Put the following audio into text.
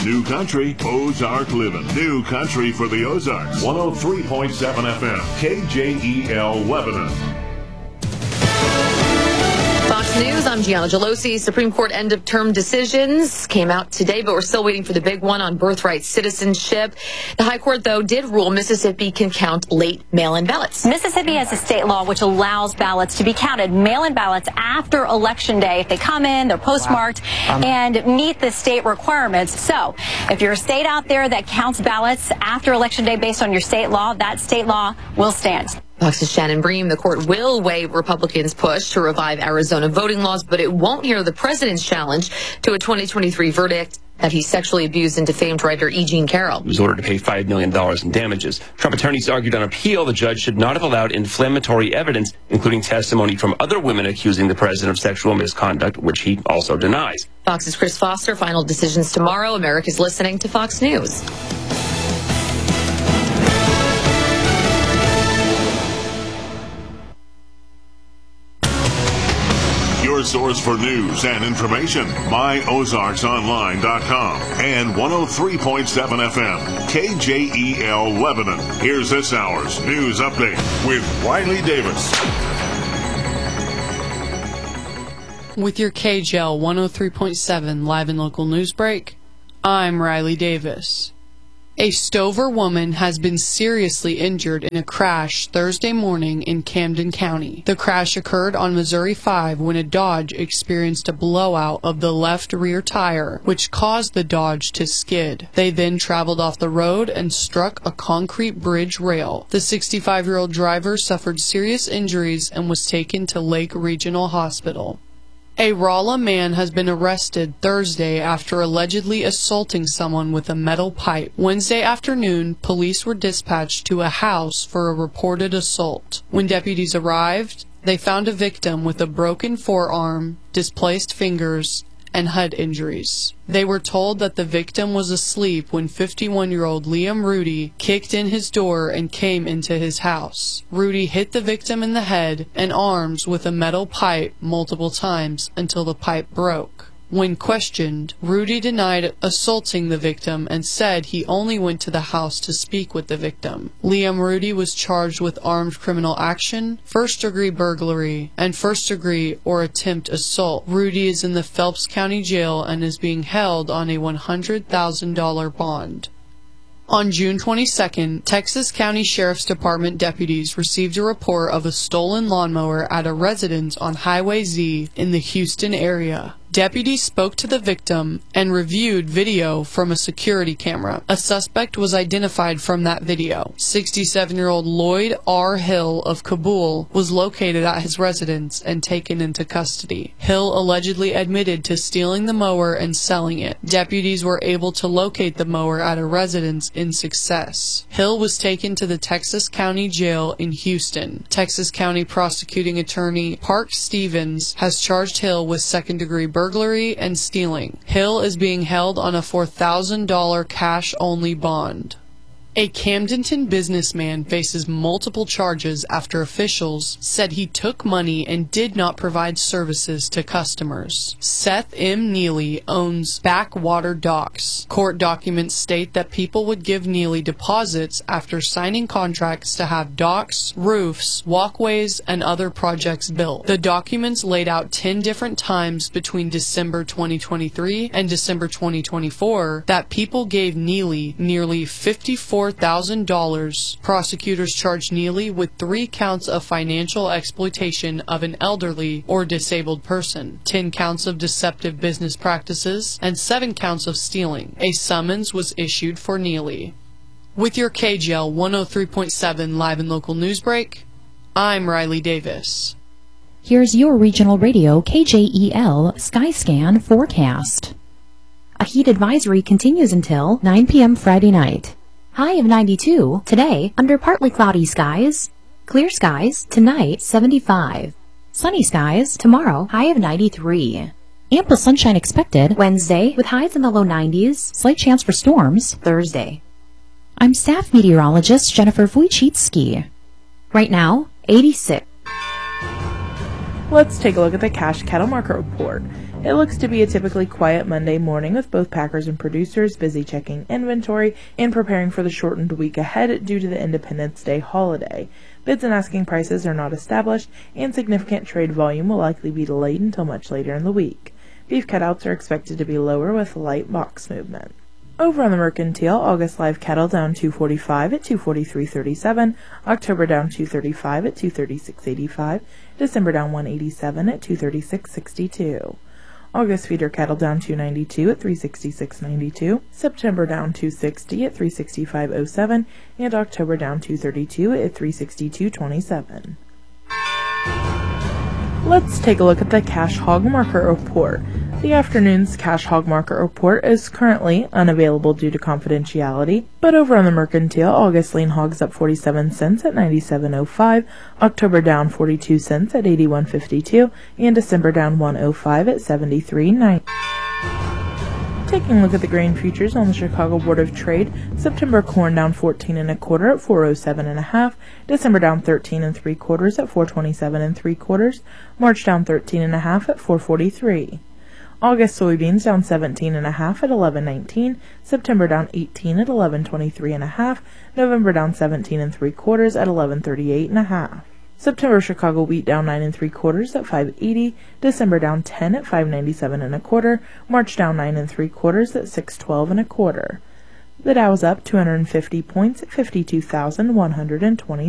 New Country, Ozark Living. New Country for the Ozarks. 103.7 FM, KJEL Lebanon. Fox News, I'm Gianna Gelosi. Supreme Court end-of-term decisions came out today, but we're still waiting for the big one on birthright citizenship. The High Court, though, did rule Mississippi can count late mail-in ballots. Mississippi has a state law which allows ballots to be counted, mail-in ballots, after Election Day if they come in, they're postmarked, and meet the state requirements. So if you're a state out there that counts ballots after Election Day based on your state law, that state law will stand. Fox's Shannon Bream, the court will weigh Republicans' push to revive Arizona voting laws, but it won't hear the president's challenge to a 2023 verdict that he sexually abused and defamed writer E. Jean Carroll. He was ordered to pay $5 million in damages. Trump attorneys argued on appeal the judge should not have allowed inflammatory evidence, including testimony from other women accusing the president of sexual misconduct, which he also denies. Fox's Chris Foster, final decisions tomorrow. America's listening to Fox News. Your source for news and information. MyOzarksOnline.com and 103.7 FM, KJEL Lebanon. Here's this hour's news update with Riley Davis. With your KJEL 103.7 live and local news break, I'm Riley Davis. A Stover woman has been seriously injured in a crash Thursday morning in Camden County. The crash occurred on Missouri 5 when a Dodge experienced a blowout of the left rear tire, which caused the Dodge to skid. They then traveled off the road and struck a concrete bridge rail. The 65-year-old driver suffered serious injuries and was taken to Lake Regional Hospital. A Rolla man has been arrested Thursday after allegedly assaulting someone with a metal pipe. Wednesday afternoon, police were dispatched to a house for a reported assault. When deputies arrived, they found a victim with a broken forearm, displaced fingers, and head injuries. They were told that the victim was asleep when 51-year-old Liam Rudy kicked in his door and came into his house. Rudy hit the victim in the head and arms with a metal pipe multiple times until the pipe broke. When questioned, Rudy denied assaulting the victim and said he only went to the house to speak with the victim. Liam Rudy was charged with armed criminal action, first-degree burglary, and first-degree or attempt assault. Rudy is in the Phelps County Jail and is being held on a $100,000 bond. On June 22nd, Texas County Sheriff's Department deputies received a report of a stolen lawnmower at a residence on Highway Z in the Houston area. Deputies spoke to the victim and reviewed video from a security camera. A suspect was identified from that video. 67-year-old Lloyd R. Hill of Kabul was located at his residence and taken into custody. Hill allegedly admitted to stealing the mower and selling it. Deputies were able to locate the mower at a residence in success. Hill was taken to the Texas County Jail in Houston. Texas County Prosecuting Attorney Park Stevens has charged Hill with second-degree burglary and stealing. Hill is being held on a $4,000 cash-only bond. A Camdenton businessman faces multiple charges after officials said he took money and did not provide services to customers. Seth M. Neely owns Backwater Docks. Court documents state that people would give Neely deposits after signing contracts to have docks, roofs, walkways, and other projects built. The documents laid out 10 different times between December 2023 and December 2024 that people gave Neely nearly $54,000. Prosecutors charged Neely with 3 counts of financial exploitation of an elderly or disabled person, 10 counts of deceptive business practices, and 7 counts of stealing. A summons was issued for Neely. With your KJEL 103.7 live and local news break, I'm Riley Davis. Here's your regional radio KJEL Skyscan forecast. A heat advisory continues until 9 p.m. Friday night. High of 92 today under partly cloudy skies. Clear skies tonight 75. Sunny skies tomorrow high of 93. Ample sunshine expected Wednesday with highs in the low 90s. Slight chance for storms Thursday. I'm staff meteorologist Jennifer Wojcicki. Right now 86. Let's take a look at the cash cattle market report. It looks to be a typically quiet Monday morning with both packers and producers busy checking inventory and preparing for the shortened week ahead due to the Independence Day holiday. Bids and asking prices are not established, and significant trade volume will likely be delayed until much later in the week. Beef cutouts are expected to be lower with light box movement. Over on the Mercantile, August live cattle down 245 at 243.37, October down 235 at 236.85, December down 187 at 236.62. August feeder cattle down 292 at 366.92, September down 260 at 365.07, and October down 232 at 362.27. Let's take a look at the cash hog market report. The afternoon's cash hog market report is currently unavailable due to confidentiality, but over on the Mercantile, August lean hogs up 47 cents at 97.05, October down 42 cents at 81.52, and December down 105 at 73.90. Taking a look at the grain futures on the Chicago Board of Trade, September corn down 14 1/4 at 407 1/2, December down 13 3/4 at 427 3/4, March down 13 1/2 at 443. August soybeans down 17 1/2 at 11.19, September down 18 at 11.23 1/2, November down 17 3/4 at 11.38 1/2. September Chicago wheat down 9 3/4 at 5.80, December down 10 at 5.97 1/4, March down 9 3/4 at 6.12 1/4. The Dow is up 250 points at 52,120.